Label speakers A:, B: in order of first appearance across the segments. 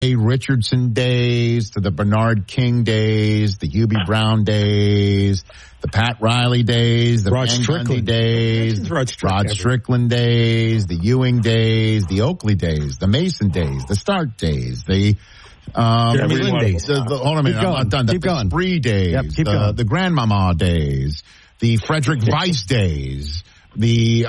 A: Richardson days to the Bernard King days, the Hubie Brown days, the Pat Riley days, the Rod Strickland days, Rod Strickland days, the Ewing days, the Oakley days, the Mason days, the Stark days, the hold on a minute, I'm not done. The Spree days, the Grandmama days, the Frederick Weiss days, the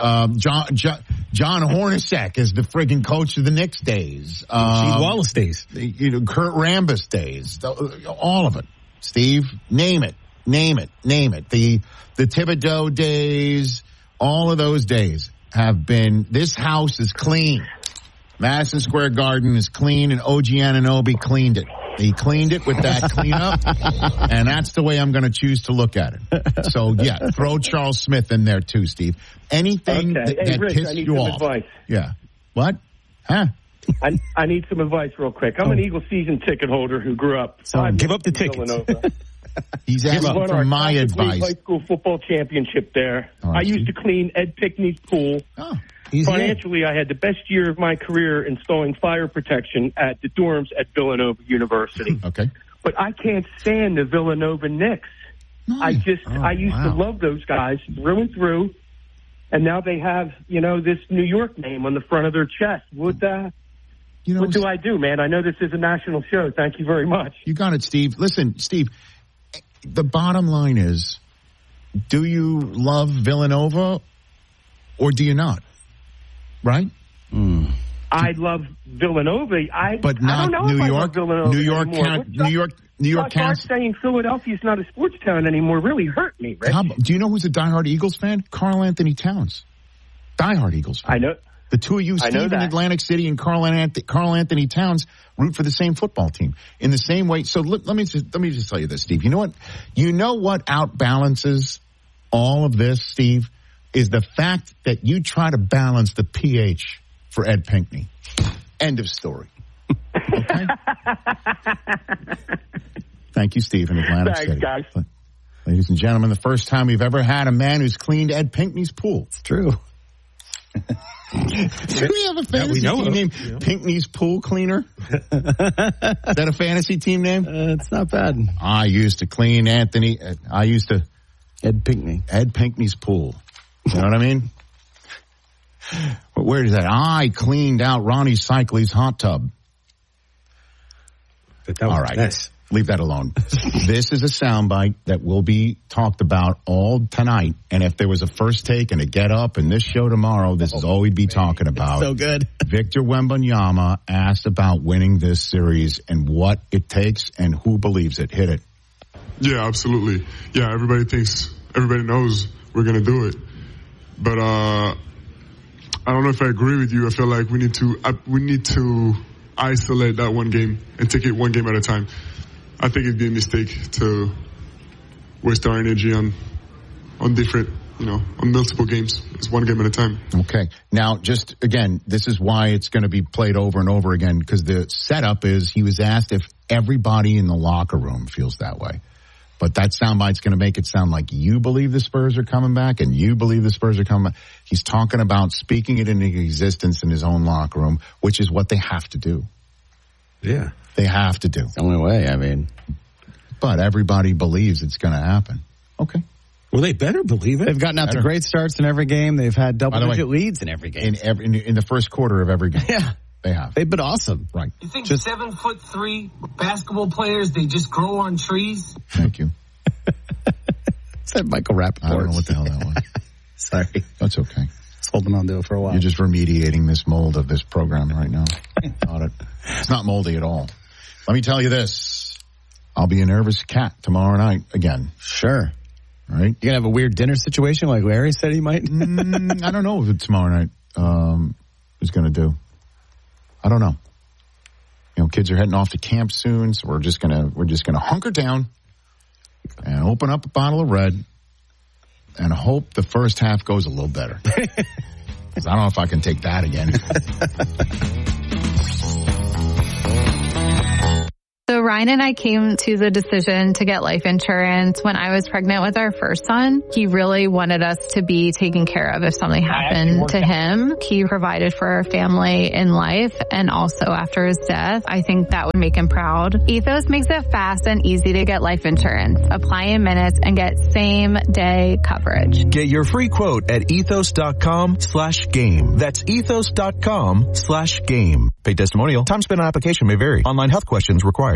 A: John Hornacek is the friggin' coach of the Knicks days.
B: Gene Wallace days.
A: Kurt Rambis days. All of it. Steve, name it. The Thibodeau days, all of those days have been, this house is clean. Madison Square Garden is clean, and OG Anunoby cleaned it. He cleaned it with that cleanup, and that's the way I'm going to choose to look at it. So, yeah, throw Charles Smith in there, too, Steve. Anything that
C: Rich,
A: pissed you off.
C: Advice.
A: Yeah. What? Huh?
C: I need some advice real quick. I'm an Eagle season ticket holder who grew up.
B: So give up the tickets.
A: He's asking for my advice.
C: High school football championship there.
A: Right,
C: I used to clean Ed Pickney's pool.
A: Oh.
C: Financially, I had the best year of my career installing fire protection at the dorms at Villanova University.
A: Okay.
C: But I can't stand the Villanova Knicks. I used to love those guys through and through, and now they have, this New York name on the front of their chest. What do I do, man? I know this is a national show. Thank you very much.
A: You got it, Steve. Listen, Steve, the bottom line is, do you love Villanova or do you not? Right?
C: I love Villanova.
A: But not
C: I don't know
A: New
C: if
A: York.
C: I love Villanova
A: New York
C: anymore.
A: New York can't.
C: Saying Philadelphia's not a sports town anymore really hurt me, Rich.
A: Do you know who's a diehard Eagles fan? Carl Anthony Towns. Diehard Eagles fan.
C: I know.
A: The two of you, Steve in Atlantic City and Carl Anthony Towns, root for the same football team in the same way. So let me just tell you this, Steve. You know what? You know what outbalances all of this, Steve, is the fact that you try to balance the pH for Ed Pinkney. End of story. Okay? Thank you, Steve, in Atlantic City.
C: Guys.
A: Ladies and gentlemen, the first time we've ever had a man who's cleaned Ed Pinkney's pool.
B: It's true.
A: Do we have a fantasy team named Pinkney's Pool Cleaner? Is that a fantasy team name?
B: It's not bad.
A: I used to clean Ed Pinkney. Ed Pinkney's pool. You know what I mean? But where is that? I cleaned out Ronnie Cycli's hot tub. All right.
B: Nice.
A: Leave that alone. This is a soundbite that will be talked about all tonight. And if there was a first take and a get up in this show tomorrow, this is all we'd be talking about.
B: So good.
A: Victor Wembanyama asked about winning this series and what it takes and who believes it. Hit it.
D: Yeah, absolutely. Yeah, everybody knows we're going to do it. But I don't know if I agree with you. I feel like we need to isolate that one game and take it one game at a time. I think it'd be a mistake to waste our energy on different, on multiple games. It's one game at a time.
A: Okay. Now, just again, this is why it's going to be played over and over again, because the setup is he was asked if everybody in the locker room feels that way. But that soundbite's going to make it sound like you believe the Spurs are coming back and you believe the Spurs are coming back. He's talking about speaking it into existence in his own locker room, which is what they have to do.
B: Yeah.
A: They have to do.
B: It's the only way, I mean.
A: But everybody believes it's going to happen. Okay.
B: Well, they better believe it. They've gotten out to great starts in every game. They've had double-digit leads in every game.
A: In the first quarter of every game.
B: Yeah.
A: They have.
B: They've been awesome.
A: Right.
E: You think 7'3" basketball players, they just grow on trees?
A: Thank you.
B: Is that Michael Rappaport?
A: I don't know what the hell that was.
B: Sorry.
A: That's okay.
B: Just holding on to it for a while.
A: You're just remediating this mold of this program right now. It's not moldy at all. Let me tell you this. I'll be a nervous cat tomorrow night again.
B: Sure.
A: All right.
B: You gonna have a weird dinner situation like Larry said he might?
A: I don't know if tomorrow night is going to do. I don't know. Kids are heading off to camp soon, so we're just gonna hunker down and open up a bottle of red and hope the first half goes a little better. 'Cause I don't know if I can take that again.
F: The Ryan and I came to the decision to get life insurance when I was pregnant with our first son. He really wanted us to be taken care of if something happened to him. He provided for our family in life and also after his death. I think that would make him proud. Ethos makes it fast and easy to get life insurance. Apply in minutes and get same-day coverage.
G: Get your free quote at ethos.com/game. That's ethos.com/game. Paid testimonial. Time spent on application may vary. Online health questions required.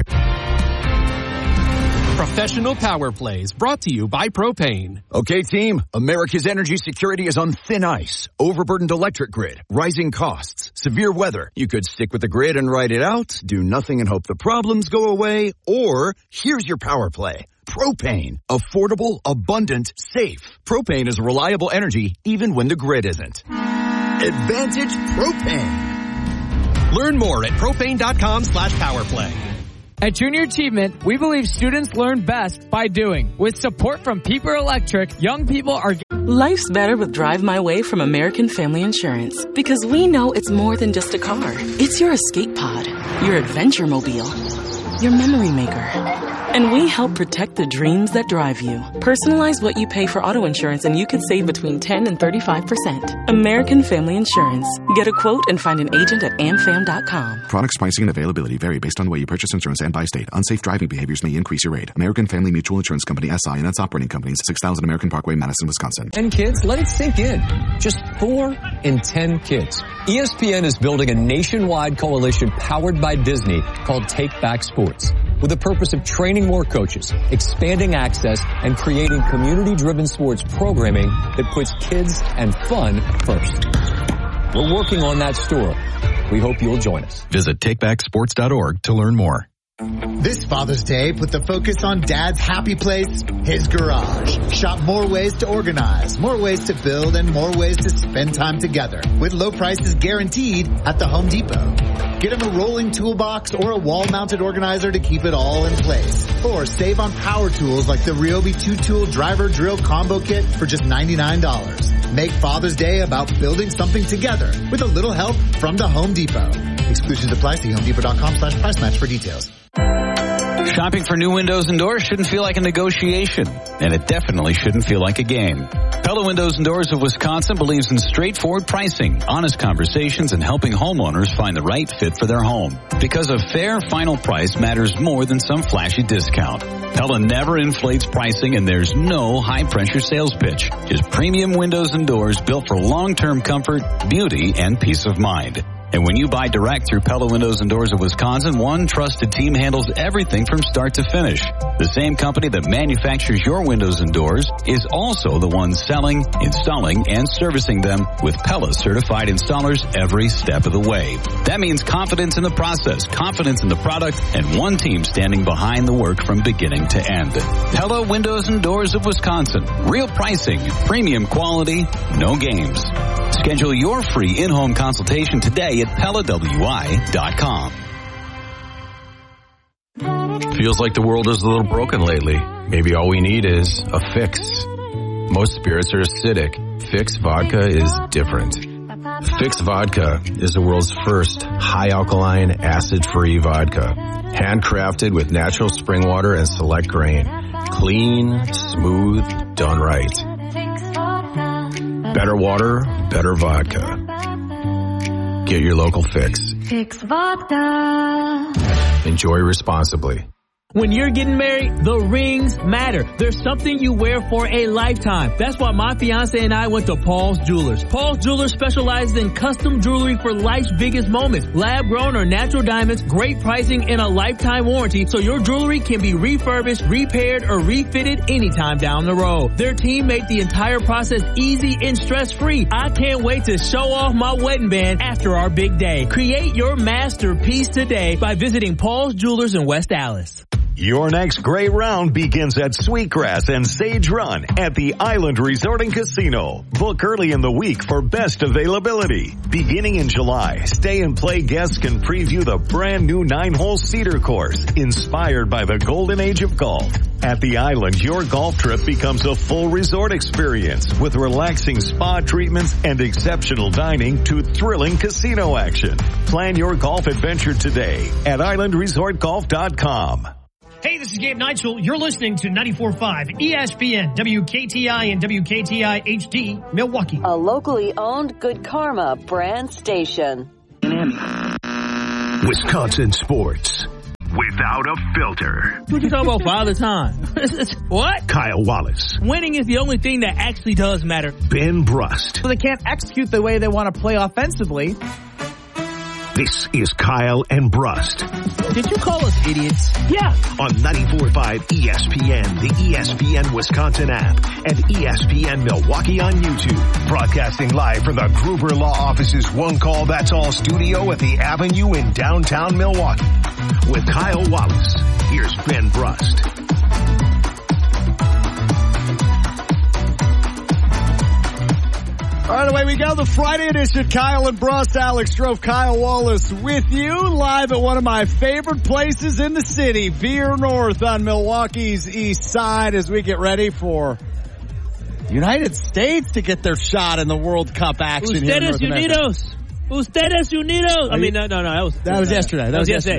H: Professional Power Plays brought to you by Propane.
I: Okay, team. America's energy security is on thin ice. Overburdened electric grid, rising costs, severe weather. You could stick with the grid and ride it out, do nothing and hope the problems go away, or here's your power play. Propane. Affordable, abundant, safe. Propane is reliable energy even when the grid isn't. Advantage Propane.
H: Learn more at propane.com/powerplay.
J: At Junior Achievement, we believe students learn best by doing. With support from Peeper Electric, young people are...
K: Life's better with Drive My Way from American Family Insurance. Because we know it's more than just a car. It's your escape pod, your adventure mobile, your memory maker. And we help protect the dreams that drive you. Personalize what you pay for auto insurance and you could save between 10 and 35%. American Family Insurance. Get a quote and find an agent at amfam.com.
L: Products, pricing, and availability vary based on the way you purchase insurance and by state. Unsafe driving behaviors may increase your rate. American Family Mutual Insurance Company, SI, and its operating companies, 6000 American Parkway, Madison, Wisconsin.
M: 10 kids? Let it sink in. Just 4 in 10 kids. ESPN is building a nationwide coalition powered by Disney called Take Back Sports, with the purpose of training more coaches, expanding access, and creating community-driven sports programming that puts kids and fun first. We're working on that story. We hope you'll join us.
G: Visit takebacksports.org to learn more.
N: This Father's Day, put the focus on Dad's happy place, his garage. Shop more ways to organize, more ways to build, and more ways to spend time together. With low prices guaranteed at the Home Depot. Get him a rolling toolbox or a wall-mounted organizer to keep it all in place. Or save on power tools like the Ryobi 2-tool driver drill combo kit for just $99. Make Father's Day about building something together with a little help from the Home Depot. Exclusions apply. See homedepot.com/price match for details.
O: Shopping for new windows and doors shouldn't feel like a negotiation, and it definitely shouldn't feel like a game. Pella Windows and Doors of Wisconsin believes in straightforward pricing, honest conversations, and helping homeowners find the right fit for their home. Because a fair final price matters more than some flashy discount. Pella never inflates pricing, and there's no high-pressure sales pitch. Just premium windows and doors built for long-term comfort, beauty, and peace of mind. And when you buy direct through Pella Windows and Doors of Wisconsin, one trusted team handles everything from start to finish. The same company that manufactures your windows and doors is also the one selling, installing, and servicing them with Pella certified installers every step of the way. That means confidence in the process, confidence in the product, and one team standing behind the work from beginning to end. Pella Windows and Doors of Wisconsin. Real pricing, premium quality, no games. Schedule your free in-home consultation today at PellaWI.com.
P: Feels like the world is a little broken lately. Maybe all we need is a fix. Most spirits are acidic. Fix Vodka is different. Fix Vodka is the world's first high alkaline, acid-free vodka. Handcrafted with natural spring water and select grain. Clean, smooth, done right. Better water, better vodka. Get your local Fix.
Q: Fix Vodka.
P: Enjoy responsibly.
R: When you're getting married, the rings matter. There's something you wear for a lifetime. That's why my fiance and I went to Paul's Jewelers. Paul's Jewelers specializes in custom jewelry for life's biggest moments. Lab-grown or natural diamonds, great pricing, and a lifetime warranty, so your jewelry can be refurbished, repaired, or refitted anytime down the road. Their team made the entire process easy and stress-free. I can't wait to show off my wedding band after our big day. Create your masterpiece today by visiting Paul's Jewelers in West Allis.
S: Your next great round begins at Sweetgrass and Sage Run at the Island Resort and Casino. Book early in the week for best availability. Beginning in July, Stay and Play guests can preview the brand new 9-hole Cedar course, inspired by the golden age of golf. At the Island, your golf trip becomes a full resort experience with relaxing spa treatments and exceptional dining to thrilling casino action. Plan your golf adventure today at islandresortgolf.com.
T: Hey, this is Gabe Neitzel. You're listening to 94.5 ESPN, WKTI and WKTI HD, Milwaukee.
U: A locally owned Good Karma brand station.
V: Wisconsin sports without a filter.
R: What you talking about Father Time? What?
V: Kyle Wallace.
R: Winning is the only thing that actually does matter.
V: Ben Brust.
B: So they can't execute the way they want to play offensively.
V: This is Kyle and Brust.
R: Did you call us idiots?
T: Yeah.
V: On 94.5 ESPN, the ESPN Wisconsin app, and ESPN Milwaukee on YouTube. Broadcasting live from the Gruber Law Office's One Call That's All studio at the Avenue in downtown Milwaukee. With Kyle Wallace, here's Ben Brust.
B: All right, away we go. The Friday edition, Kyle and Brust. Alex drove Kyle Wallace with you live at one of my favorite places in the city, Veer North on Milwaukee's east side, as we get ready for United States to get their shot in the World Cup action here in North America.
R: Ustedes Unidos. I mean, no.
B: That was yesterday. That was yesterday.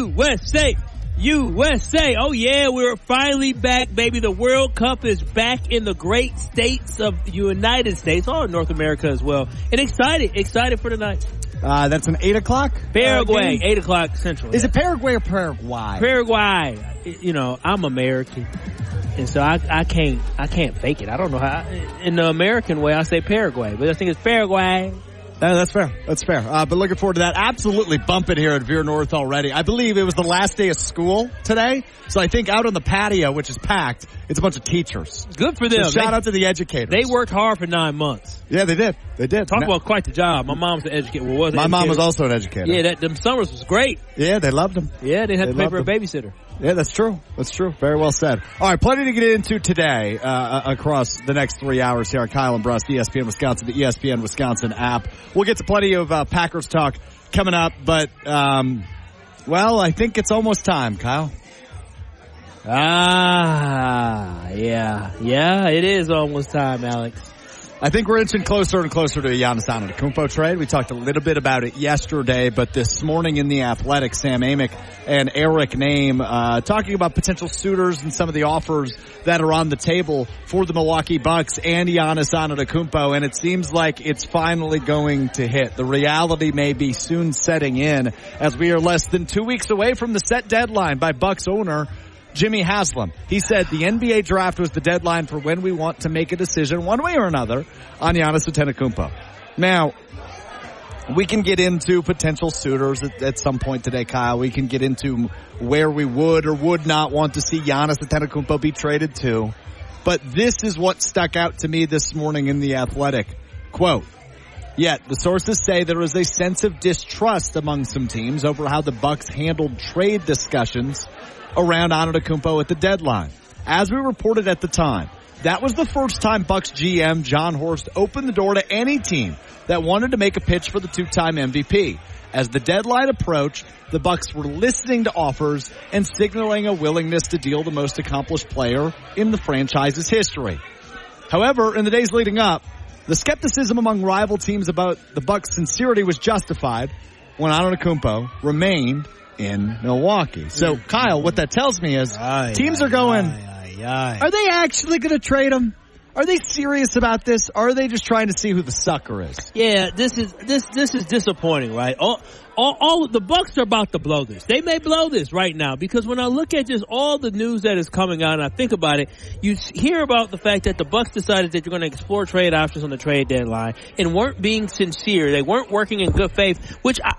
B: USA. Oh, yeah, we're finally back, baby. The World Cup is back in the great states of the United States, all in North America as well. And excited for tonight. That's an 8 o'clock?
R: Paraguay, 8 o'clock Central.
B: Is it Paraguay or Paraguay?
R: Paraguay. You know, I'm American. And so I can't fake it. I don't know how. In the American way, I say Paraguay, but I think it's Paraguay.
B: That's fair. But looking forward to that. Absolutely bumping here at Veer North already. I believe it was the last day of school today. So I think out on the patio, which is packed, it's a bunch of teachers.
R: Good for them.
B: So shout out to the educators.
R: They worked hard for 9 months.
B: Yeah, they did.
R: Talk about quite the job. My mom's an educator.
B: My mom was also an educator.
R: Yeah, them summers was great.
B: Yeah, they loved them.
R: Yeah, they had to pay for a babysitter.
B: Yeah, that's true. Very well said. All right, plenty to get into today across the next 3 hours here on Kyle and Brust, ESPN Wisconsin, the ESPN Wisconsin app. We'll get to plenty of Packers talk coming up, but, I think it's almost time, Kyle.
R: Yeah, it is almost time, Alex.
B: I think we're inching closer and closer to a Giannis Antetokounmpo trade. We talked a little bit about it yesterday, but this morning in The Athletic, Sam Amick and Eric Name talking about potential suitors and some of the offers that are on the table for the Milwaukee Bucks and Giannis Antetokounmpo, and it seems like it's finally going to hit. The reality may be soon setting in as we are less than 2 weeks away from the set deadline by Bucks owner Jimmy Haslam. He said the NBA draft was the deadline for when we want to make a decision one way or another on Giannis Antetokounmpo. Now, we can get into potential suitors at some point today, Kyle. We can get into where we would or would not want to see Giannis Antetokounmpo be traded to. But this is what stuck out to me this morning in The Athletic. Quote, yet the sources say there is a sense of distrust among some teams over how the Bucks handled trade discussions around Antetokounmpo at the deadline. As we reported at the time, that was the first time Bucks GM John Horst opened the door to any team that wanted to make a pitch for the two-time MVP. As the deadline approached, the Bucks were listening to offers and signaling a willingness to deal the most accomplished player in the franchise's history. However, in the days leading up, the skepticism among rival teams about the Bucks' sincerity was justified when Antetokounmpo remained in Milwaukee. So, Kyle, what that tells me is teams are going, are they actually going to trade him? Are they serious about this? Or are they just trying to see who the sucker is?
R: Yeah, this is disappointing, right? All the Bucks are about to blow this. They may blow this right now because when I look at just all the news that is coming out and I think about it, you hear about the fact that the Bucks decided that you're going to explore trade options on the trade deadline and weren't being sincere. They weren't working in good faith, which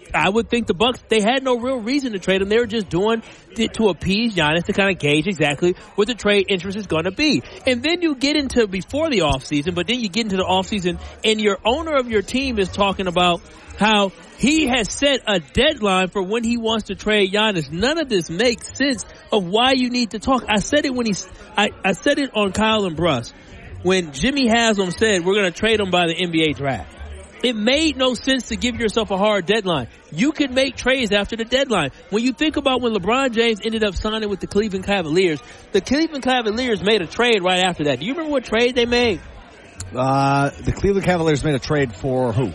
R: I would think the Bucks, they had no real reason to trade him. They were just doing it to appease Giannis to kind of gauge exactly what the trade interest is going to be. And then you get into before the offseason, but then you get into the offseason and your owner of your team is talking about how he has set a deadline for when he wants to trade Giannis. None of this makes sense of why you need to talk. I said it when I said it on Kyle and Bruss when Jimmy Haslam said we're going to trade him by the NBA draft. It made no sense to give yourself a hard deadline. You can make trades after the deadline. When you think about when LeBron James ended up signing with the Cleveland Cavaliers made a trade right after that. Do you remember what trade they made?
B: The Cleveland Cavaliers made a trade for who?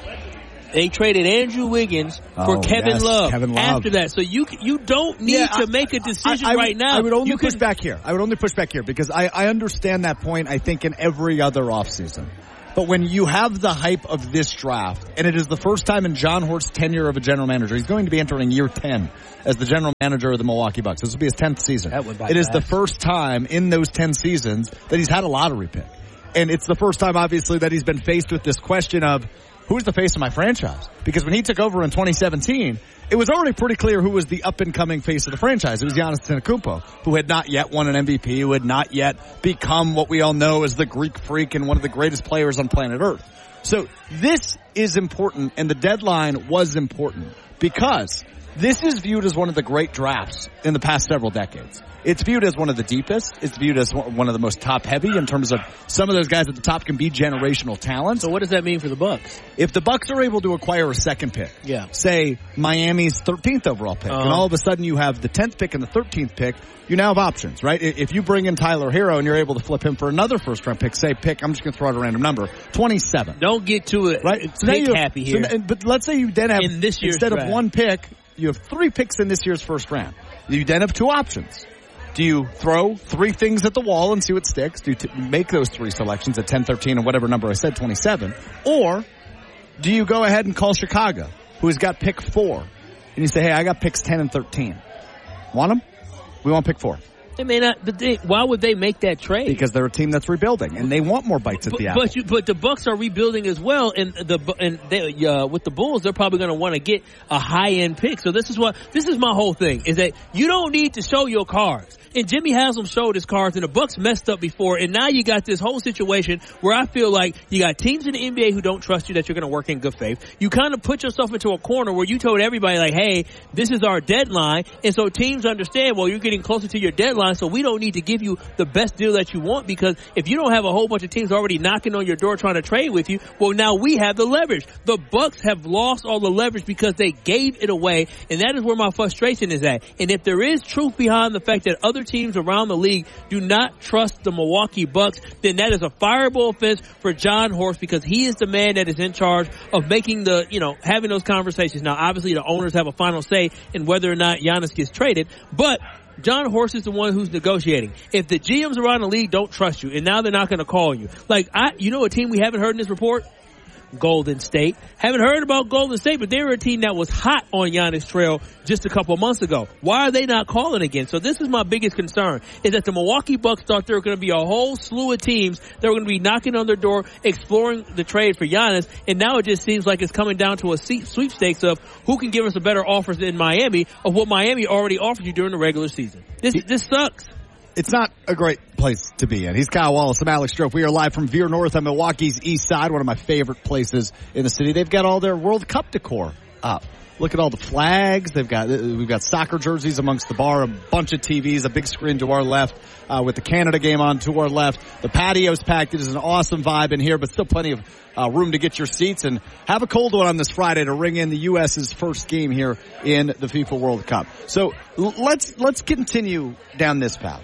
R: They traded Andrew Wiggins for Kevin Love after that. So you don't need to make a decision right now.
B: I would only push back here. Because I understand that point, I think, in every other offseason. But when you have the hype of this draft, and it is the first time in John Horst's tenure of a general manager, he's going to be entering year 10 as the general manager of the Milwaukee Bucks. This will be his 10th season. It is the first time in those 10 seasons that he's had a lottery pick. And it's the first time, obviously, that he's been faced with this question of, who's the face of my franchise? Because when he took over in 2017, it was already pretty clear who was the up-and-coming face of the franchise. It was Giannis Antetokounmpo, who had not yet won an MVP, who had not yet become what we all know as the Greek freak and one of the greatest players on planet Earth. So this is important, and the deadline was important because this is viewed as one of the great drafts in the past several decades. It's viewed as one of the deepest. It's viewed as one of the most top-heavy in terms of some of those guys at the top can be generational talents.
R: So what does that mean for the Bucks?
B: If the Bucks are able to acquire a second pick, say Miami's 13th overall pick, and all of a sudden you have the 10th pick and the 13th pick, you now have options, right? If you bring in Tyler Hero and you're able to flip him for another first-round pick, I'm just going to throw out a random number, 27.
R: Don't get to it.
B: Right? So
R: happy here.
B: But let's say you then have,
R: in this year's
B: instead
R: draft.
B: of one pick, you have 3 picks in this year's first round. You then have 2 options. Do you throw 3 things at the wall and see what sticks? Do you make those 3 selections at 10, 13, and whatever number I said, 27? Or do you go ahead and call Chicago, who has got pick 4, and you say, hey, I got picks 10 and 13. Want them? We want pick 4.
R: They may not, but why would they make that trade?
B: Because they're a team that's rebuilding, and they want more bites at the apple.
R: But the Bucks are rebuilding as well, and with the Bulls, they're probably going to want to get a high-end pick. So this is my whole thing, is that you don't need to show your cards. And Jimmy Haslam showed his cards, and the Bucks messed up before, and now you got this whole situation where I feel like you got teams in the NBA who don't trust you that you're going to work in good faith. You kind of put yourself into a corner where you told everybody, like, hey, this is our deadline, and so teams understand, well, you're getting closer to your deadline, so we don't need to give you the best deal that you want, because if you don't have a whole bunch of teams already knocking on your door trying to trade with you, well, now we have the leverage. The Bucks have lost all the leverage because they gave it away, and that is where my frustration is at. And if there is truth behind the fact that other teams around the league do not trust the Milwaukee Bucks, then that is a fireable offense for John Horst, because he is the man that is in charge of making having those conversations. Now, obviously, the owners have a final say in whether or not Giannis gets traded, but John Horst is the one who's negotiating. If the GMs around the league don't trust you, and now they're not going to call you. Like, a team we haven't heard in this report? Golden State. Haven't heard about Golden State, but they were a team that was hot on Giannis' trail just a couple of months ago. Why are they not calling again? So this is my biggest concern, is that the Milwaukee Bucks thought there were going to be a whole slew of teams that were going to be knocking on their door, exploring the trade for Giannis, and now it just seems like it's coming down to a sweepstakes of who can give us a better offer than Miami, of what Miami already offered you during the regular season. This sucks.
B: It's not a great place to be in. He's Kyle Wallace. I'm Alex Strofe. We are live from Veer North on Milwaukee's east side, one of my favorite places in the city. They've got all their World Cup decor up. Look at all the flags. We've got soccer jerseys amongst the bar, a bunch of TVs, a big screen to our left, with the Canada game on to our left. The patio's packed. It is an awesome vibe in here, but still plenty of room to get your seats and have a cold one on this Friday to ring in the U.S.'s first game here in the FIFA World Cup. So let's continue down this path.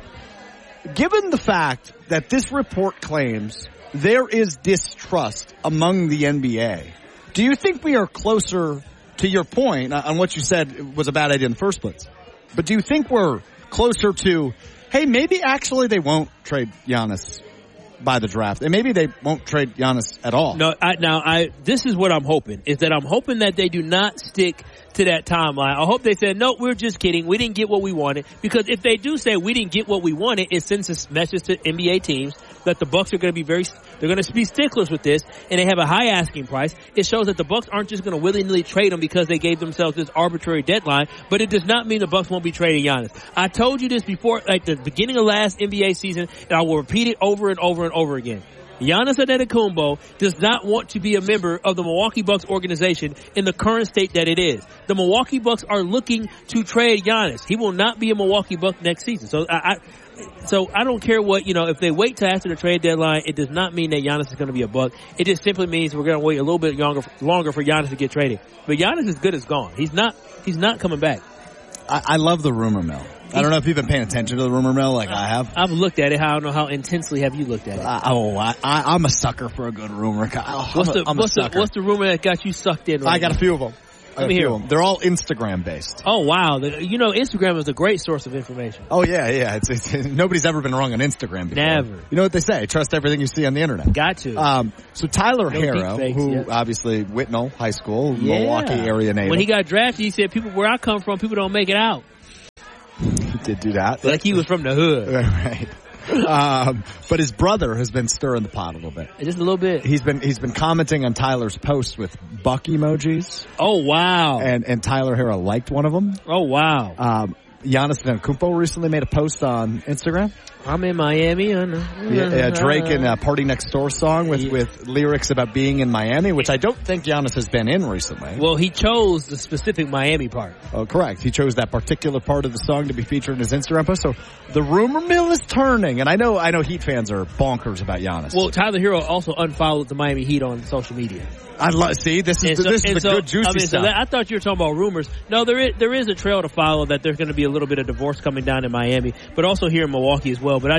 B: Given the fact that this report claims there is distrust among the NBA, do you think we are closer, to your point on what you said was a bad idea in the first place, but do you think we're closer to, hey, maybe actually they won't trade Giannis by the draft, and maybe they won't trade Giannis at all?
R: No, this is what I'm hoping, is that I'm hoping that they do not stick to that timeline. I hope they said, no, we're just kidding. We didn't get what we wanted. Because if they do say we didn't get what we wanted, it sends a message to NBA teams that the Bucks are going to be they're going to be sticklers with this, and they have a high asking price. It shows that the Bucks aren't just going to willingly trade them because they gave themselves this arbitrary deadline, but it does not mean the Bucks won't be trading Giannis. I told you this before, like the beginning of last NBA season, and I will repeat it over and over and over again. Giannis Antetokounmpo does not want to be a member of the Milwaukee Bucks organization in the current state that it is. The Milwaukee Bucks are looking to trade Giannis. He will not be a Milwaukee Buck next season. So I don't care what, if they wait till after the trade deadline, it does not mean that Giannis is going to be a Buck. It just simply means we're going to wait a little bit longer for Giannis to get traded. But Giannis is good as gone. He's not coming back.
B: I love the rumor mill. I don't know if you've been paying attention to the rumor mill like I have.
R: I've looked at it. I don't know how intensely have you looked at it.
B: I'm a sucker for a good rumor.
R: What's the rumor that got you sucked in?
B: I got a few of them. Let me hear them. They're all Instagram based.
R: Oh wow! Instagram is a great source of information.
B: Oh yeah. It's nobody's ever been wrong on Instagram before.
R: Never.
B: You know what they say? Trust everything you see on the internet.
R: Got to.
B: So Tyler Harrow, who obviously Whitnell High School, Milwaukee area native.
R: When he got drafted, he said, "People where I come from, people don't make it out."
B: He did do that.
R: Like he was from the hood.
B: Right. But his brother has been stirring the pot a little bit.
R: Just a little bit.
B: He's been commenting on Tyler's posts with Buck emojis.
R: Oh wow!
B: And Tyler Harrow liked one of them.
R: Oh wow!
B: Giannis Antetokounmpo recently made a post on Instagram.
R: I'm in Miami.
B: Drake and Party Next Door song with lyrics about being in Miami, which I don't think Giannis has been in recently.
R: Well, he chose the specific Miami part.
B: Oh, correct. He chose that particular part of the song to be featured in his Instagram post. So the rumor mill is turning, and I know Heat fans are bonkers about Giannis.
R: Well, Tyler Herro also unfollowed the Miami Heat on social media.
B: See, this is the good juicy stuff.
R: I thought you were talking about rumors. No, there is a trail to follow that there's going to be a little bit of divorce coming down in Miami, but also here in Milwaukee as well. But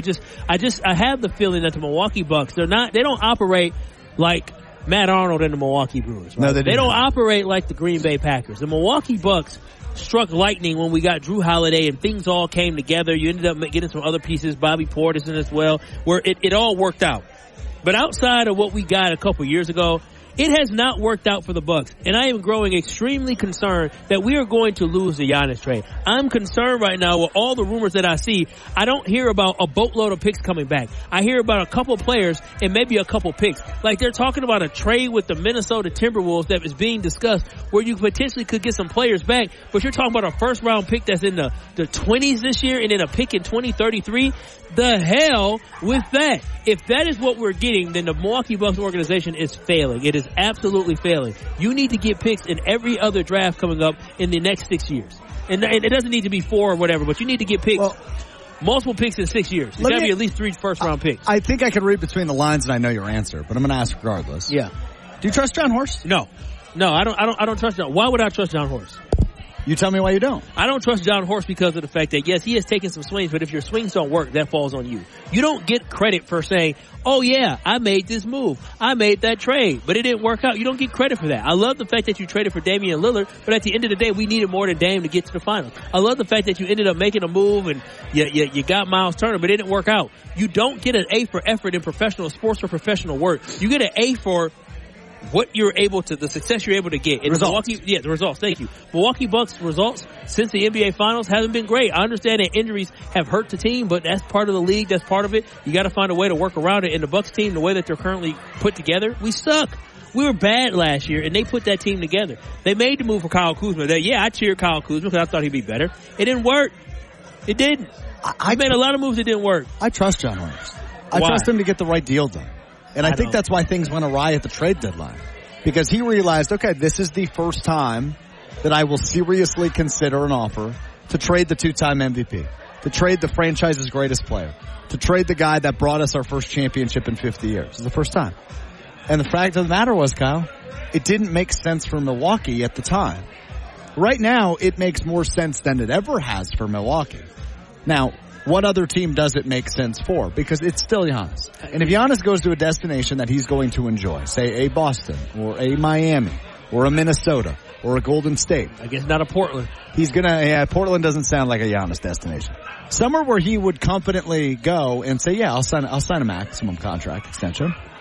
R: I have the feeling that the Milwaukee Bucks, they don't operate like Matt Arnold and the Milwaukee Brewers. Right?
B: No,
R: they don't operate like the Green Bay Packers. The Milwaukee Bucks struck lightning when we got Drew Holiday and things all came together. You ended up getting some other pieces, Bobby Portis in as well, where it all worked out. But outside of what we got a couple years ago, it has not worked out for the Bucks, and I am growing extremely concerned that we are going to lose the Giannis trade. I'm concerned right now with all the rumors that I see. I don't hear about a boatload of picks coming back. I hear about a couple players and maybe a couple picks. Like they're talking about a trade with the Minnesota Timberwolves that is being discussed where you potentially could get some players back, but you're talking about a first-round pick that's in the 20s this year and then a pick in 2033. The hell with that. If that is what we're getting, then the Milwaukee Bucks organization is failing. It is absolutely failing. You need to get picks in every other draft coming up in the next 6 years. And it doesn't need to be 4 or whatever, but you need to get picks. Multiple picks in 6 years. There's got to be at least 3 first-round picks.
B: I think I can read between the lines and I know your answer, but I'm going to ask regardless.
R: Yeah.
B: Do you trust John Horst?
R: No, I don't trust John. Why would I trust John Horst?
B: You tell me why you don't.
R: I don't trust John Horst because of the fact that, yes, he has taken some swings, but if your swings don't work, that falls on you. You don't get credit for saying, oh, yeah, I made this move. I made that trade, but it didn't work out. You don't get credit for that. I love the fact that you traded for Damian Lillard, but at the end of the day, we needed more than Dame to get to the finals. I love the fact that you ended up making a move and you got Miles Turner, but it didn't work out. You don't get an A for effort in professional sports or professional work. You get an A for what you're able to, the success you're able to get. And the results. Thank you. Milwaukee Bucks results since the NBA Finals haven't been great. I understand that injuries have hurt the team, but that's part of the league. That's part of it. You got to find a way to work around it. And the Bucks team, the way that they're currently put together, we suck. We were bad last year, and they put that team together. They made the move for Kyle Kuzma. I cheered Kyle Kuzma because I thought he'd be better. It didn't work. It didn't. I made a lot of moves that didn't work.
B: I trust John Horst. I trust him to get the right deal done. And I think that's why things went awry at the trade deadline. Because he realized, okay, this is the first time that I will seriously consider an offer to trade the 2-time MVP, to trade the franchise's greatest player, to trade the guy that brought us our first championship in 50 years. It's the first time. And the fact of the matter was, Kyle, it didn't make sense for Milwaukee at the time. Right now, it makes more sense than it ever has for Milwaukee. Now, what other team does it make sense for? Because it's still Giannis. And if Giannis goes to a destination that he's going to enjoy, say a Boston or a Miami or a Minnesota or a Golden State.
R: I guess not a Portland.
B: He's going to, Portland doesn't sound like a Giannis destination. Somewhere where he would confidently go and say, yeah, I'll sign a maximum contract extension.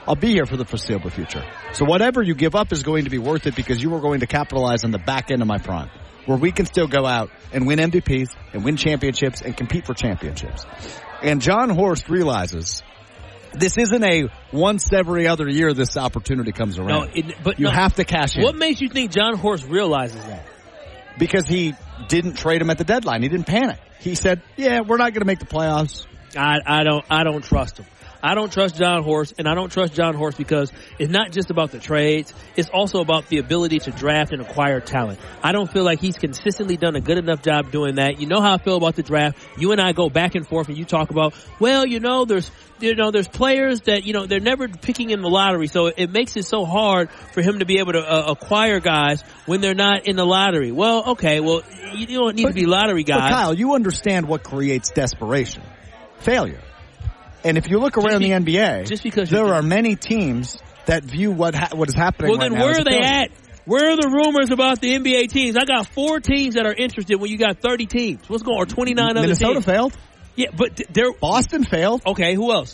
B: I'll be here for the foreseeable future. So whatever you give up is going to be worth it because you are going to capitalize on the back end of my prime, where we can still go out and win MVPs and win championships and compete for championships. And John Horst realizes this isn't a once every other year this opportunity comes around. You have to cash in.
C: What makes you think John Horst realizes that?
B: Because he didn't trade him at the deadline. He didn't panic. He said, yeah, we're not going to make the playoffs.
C: I don't trust him. I don't trust John Horst, and I don't trust John Horst because it's not just about the trades. It's also about the ability to draft and acquire talent. I don't feel like he's consistently done a good enough job doing that. You know how I feel about the draft. You and I go back and forth, and you talk about, well, there's players that, they're never picking in the lottery, so it makes it so hard for him to be able to acquire guys when they're not in the lottery. Well, okay, you don't need to be lottery guys.
B: But Kyle, you understand what creates desperation. Failure. And if you look around the NBA, there are many teams that view what is happening right now.
C: Well, then where are they at? Where are the rumors about the NBA teams? I got 4 teams that are interested when you got 30 teams. What's going on? Or 29 other teams.
B: Minnesota failed.
C: Yeah, but
B: Boston failed.
C: Okay, who else?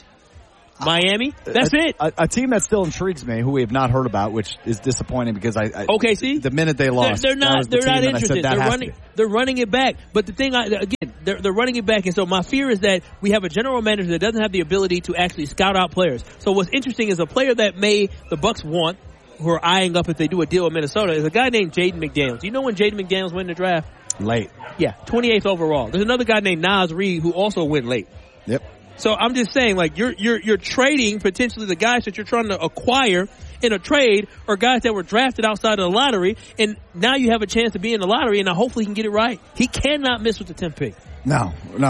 C: Miami? That's it.
B: A team that still intrigues me, who we have not heard about, which is disappointing because
C: OKC?
B: The minute they lost,
C: they're not interested. They're running it back. But the thing, they're running it back. And so my fear is that we have a general manager that doesn't have the ability to actually scout out players. So what's interesting is a player that the Bucks want, who are eyeing up if they do a deal with Minnesota, is a guy named Jaden McDaniels. Do you know when Jaden McDaniels went in the draft?
B: Late.
C: Yeah, 28th overall. There's another guy named Naz Reid who also went late.
B: Yep.
C: So I'm just saying, you're trading potentially the guys that you're trying to acquire in a trade or guys that were drafted outside of the lottery, and now you have a chance to be in the lottery, and now hopefully he can get it right. He cannot miss with the 10th pick.
B: No,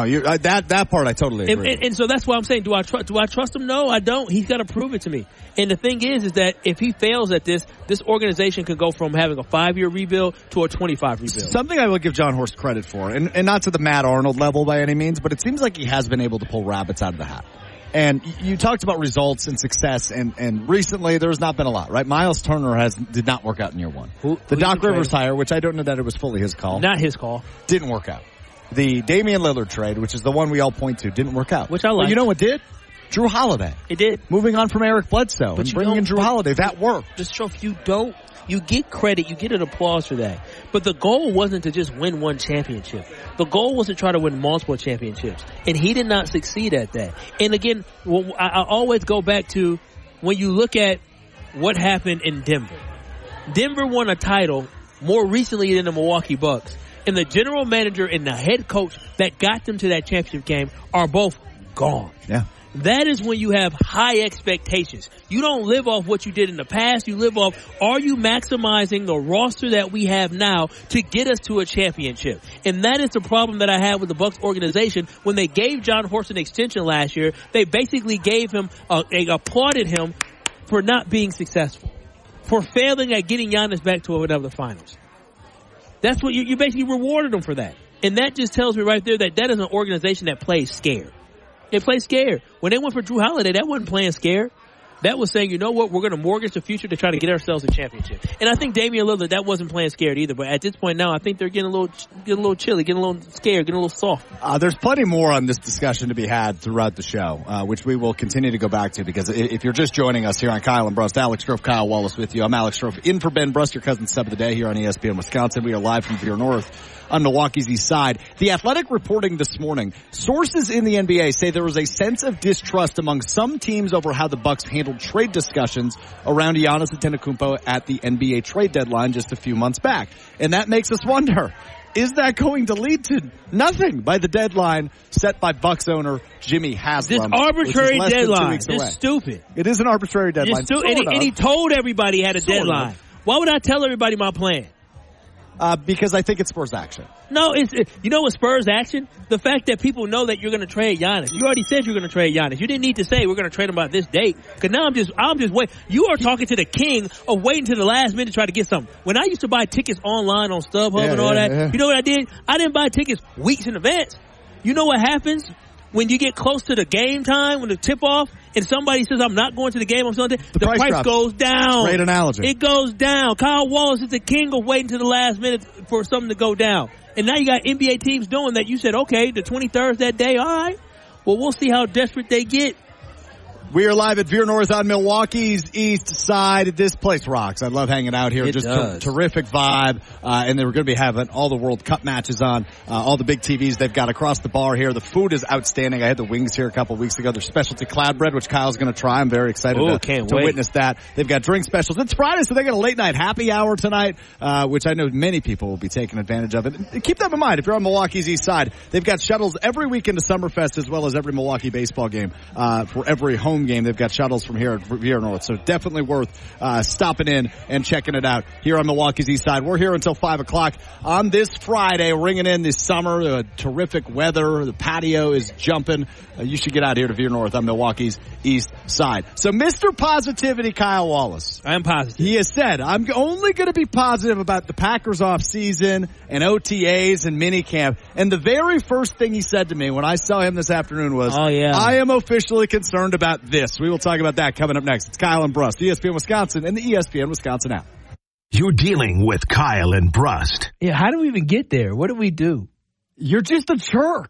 B: that part I totally agree.
C: And so that's why I'm saying, do I trust him? No, I don't. He's got to prove it to me. And the thing is that if he fails at this organization could go from having a 5-year rebuild to a 25 rebuild.
B: Something I will give John Horst credit for, and not to the Matt Arnold level by any means, but it seems like he has been able to pull rabbits out of the hat. And you talked about results and success, and recently there's not been a lot, right? Miles Turner did not work out in year one. The Doc Rivers hire, which I don't know that it was fully his call.
C: Not his call.
B: Didn't work out. The Damian Lillard trade, which is the one we all point to, didn't work out.
C: Which I like.
B: But you know what did? Drew Holiday.
C: It did.
B: Moving on from Eric Bledsoe and bringing in Drew Holiday. That worked.
C: You get credit, you get an applause for that. But the goal wasn't to just win one championship. The goal was to try to win multiple championships. And he did not succeed at that. And again, I always go back to when you look at what happened in Denver. Denver won a title more recently than the Milwaukee Bucks. And the general manager and the head coach that got them to that championship game are both gone.
B: Yeah.
C: That is when you have high expectations. You don't live off what you did in the past. You live off, are you maximizing the roster that we have now to get us to a championship? And that is the problem that I have with the Bucks organization. When they gave John Horst an extension last year, they basically gave him, applauded him for not being successful, for failing at getting Giannis back to another finals. That's what you basically rewarded them for that. And that just tells me right there that is an organization that plays scared. They play scared. When they went for Drew Holiday, that wasn't playing scared. That was saying, you know what, we're going to mortgage the future to try to get ourselves a championship. And I think Damian Lillard, that wasn't playing scared either. But at this point now, I think they're getting a little chilly, getting a little scared, getting a little soft.
B: There's plenty more on this discussion to be had throughout the show, which we will continue to go back to, because if you're just joining us here on Kyle and Brust, Alex Strofe, Kyle Wallace with you. I'm Alex Strofe, in for Ben Brust, your cousin sub of the day here on ESPN Wisconsin. We are live from Veer North on Milwaukee's east side. The Athletic reporting this morning, sources in the NBA say there was a sense of distrust among some teams over how the Bucks handled trade discussions around Giannis Antetokounmpo at the NBA trade deadline just a few months back. And that makes us wonder, is that going to lead to nothing by the deadline set by Bucks owner Jimmy Haslam?
C: This arbitrary deadline. It's stupid.
B: It is an arbitrary deadline.
C: And he told everybody he had a deadline. Why would I tell everybody my plan?
B: Because I think it spurs action.
C: No, you know what spurs action? The fact that people know that you're going to trade Giannis. You already said you're going to trade Giannis. You didn't need to say we're going to trade him by this date. Because now I'm just waiting. You are talking to the king of waiting to the last minute to try to get something. When I used to buy tickets online on StubHub and all that, you know what I did? I didn't buy tickets weeks in advance. You know what happens when you get close to the game time, when the tip-off, and somebody says, I'm not going to the game on Sunday, the price goes down.
B: Great analogy.
C: It goes down. Kyle Wallace is the king of waiting to the last minute for something to go down. And now you got NBA teams doing that. You said, okay, the 23rd that day, all right. Well, we'll see how desperate they get.
B: We are live at Veer North on Milwaukee's east side. This place rocks. I love hanging out here.
C: It
B: just
C: does.
B: Terrific vibe. And they're going to be having all the World Cup matches on, all the big TVs they've got across the bar here. The food is outstanding. I had the wings here a couple of weeks ago. Their specialty cloud bread, which Kyle's going to try. I'm very excited to witness that. They've got drink specials. It's Friday, so they got a late night happy hour tonight, which I know many people will be taking advantage of it. And keep that in mind. If you're on Milwaukee's east side, they've got shuttles every weekend to Summerfest as well as every Milwaukee baseball game. For every home game, they've got shuttles from here at Veer North. So definitely worth stopping in and checking it out here on Milwaukee's east side. We're here until 5 o'clock on this Friday, ringing in this summer. Terrific weather. The patio is jumping. You should get out here to Veer North on Milwaukee's east side. So Mr. Positivity, Kyle Wallace.
C: I am positive.
B: He has said, I'm only going to be positive about the Packers off season and OTAs and minicamp. And the very first thing he said to me when I saw him this afternoon was, I am officially concerned about this. We will talk about that coming up next. It's Kyle and Brust, ESPN Wisconsin and the ESPN Wisconsin app.
V: You're dealing with Kyle and Brust.
C: Yeah, how do we even get there? What do we do?
B: You're just a jerk.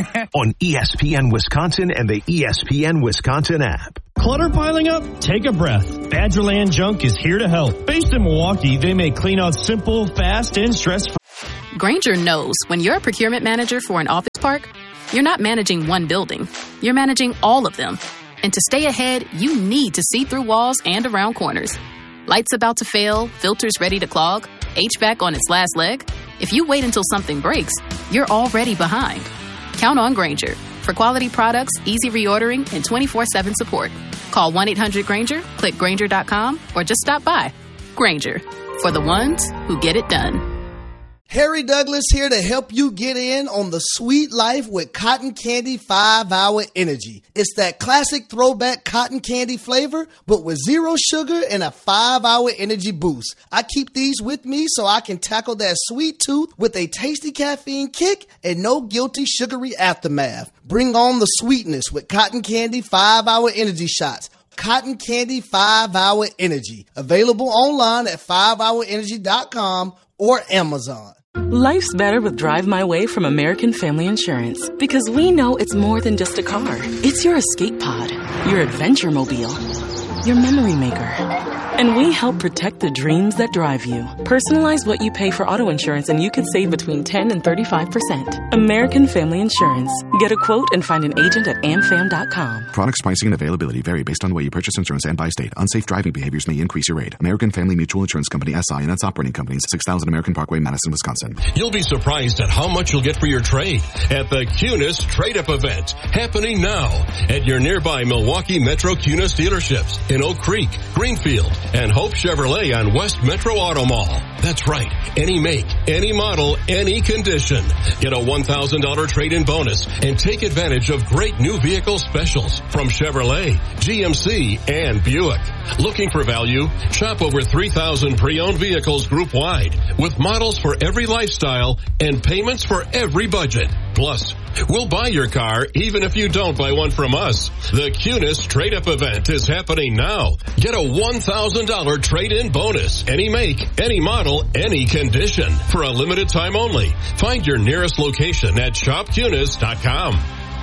V: On ESPN Wisconsin and the ESPN Wisconsin app.
T: Clutter piling up? Take a breath. Badgerland Junk is here to help. Based in Milwaukee, they make cleanouts simple, fast, and stress-free.
D: Grainger knows when you're a procurement manager for an office park, you're not managing one building. You're managing all of them. And to stay ahead, you need to see through walls and around corners. Lights about to fail, filters ready to clog, HVAC on its last leg. If you wait until something breaks, you're already behind. Count on Grainger for quality products, easy reordering, and 24/7 support. Call 1-800-GRAINGER, click Grainger.com, or just stop by. Grainger, for the ones who get it done.
E: Harry Douglas here to help you get in on the sweet life with Cotton Candy 5-Hour Energy. It's that classic throwback cotton candy flavor, but with 0 sugar and a 5-hour energy boost. I keep these with me so I can tackle that sweet tooth with a tasty caffeine kick and no guilty sugary aftermath. Bring on the sweetness with Cotton Candy 5-Hour Energy Shots. Cotton Candy 5-Hour Energy. Available online at 5hourenergy.com or Amazon.
K: Life's better with Drive My Way from American Family Insurance. Because we know it's more than just a car. It's your escape pod, your adventure mobile, your memory maker. And we help protect the dreams that drive you. Personalize what you pay for auto insurance and you could save between 10 and 35%. American Family Insurance. Get a quote and find an agent at amfam.com.
L: Products, pricing, and availability vary based on the way you purchase insurance and by state. Unsafe driving behaviors may increase your rate. American Family Mutual Insurance Company, SI, and its operating companies, 6000 American Parkway, Madison, Wisconsin.
W: You'll be surprised at how much you'll get for your trade at the Kunis Trade-Up event, happening now at your nearby Milwaukee Metro Kunis dealerships in Oak Creek, Greenfield, and Hope Chevrolet on West Metro Auto Mall. That's right. Any make, any model, any condition. Get a $1,000 trade-in bonus and take advantage of great new vehicle specials from Chevrolet, GMC, and Buick. Looking for value? Shop over 3,000 pre-owned vehicles group-wide with models for every lifestyle and payments for every budget. Plus, we'll buy your car even if you don't buy one from us. The Kunis Trade-Up event is happening now. Get a $1,000 trade-in bonus. Any make, any model, any condition. For a limited time only. Find your nearest location at shopkunis.com.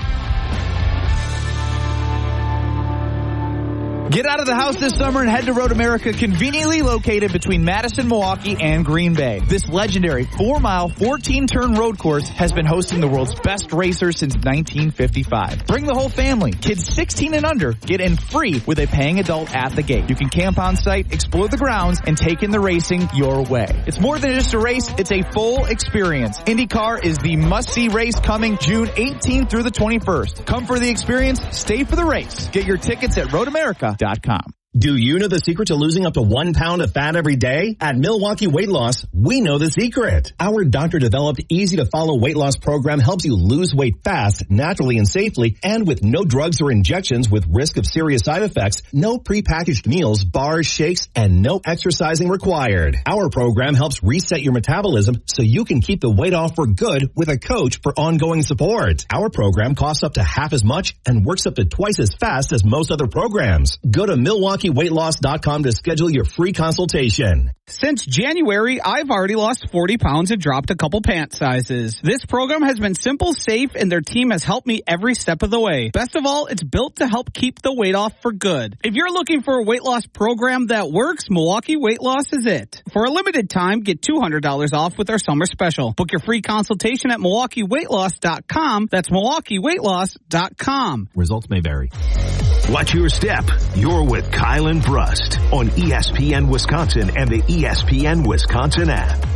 X: Get out of the house this summer and head to Road America, conveniently located between Madison, Milwaukee, and Green Bay. This legendary 4-mile, 14-turn road course has been hosting the world's best racers since 1955. Bring the whole family. Kids 16 and under get in free with a paying adult at the gate. You can camp on site, explore the grounds, and take in the racing your way. It's more than just a race, it's a full experience. IndyCar is the must-see race coming June 18th through the 21st. Come for the experience, stay for the race. Get your tickets at RoadAmerica.com.
Y: Do you know the secret to losing up to 1 pound of fat every day? At Milwaukee Weight Loss, we know the secret. Our doctor-developed, easy-to-follow weight loss program helps you lose weight fast, naturally, and safely, and with no drugs or injections with risk of serious side effects, no prepackaged meals, bars, shakes, and no exercising required. Our program helps reset your metabolism so you can keep the weight off for good with a coach for ongoing support. Our program costs up to half as much and works up to twice as fast as most other programs. Go to Milwaukee MilwaukeeWeightLoss.com to schedule your free consultation.
A: Since January, I've already lost 40 pounds and dropped a couple pant sizes. This program has been simple, safe, and their team has helped me every step of the way. Best of all, it's built to help keep the weight off for good. If you're looking for a weight loss program that works, Milwaukee Weight Loss is it. For a limited time, get $200 off with our summer special. Book your free consultation at MilwaukeeWeightLoss.com. That's MilwaukeeWeightLoss.com.
Y: Results may vary.
V: Watch your step. You're with Kyle and Brust on ESPN Wisconsin and the ESPN Wisconsin app.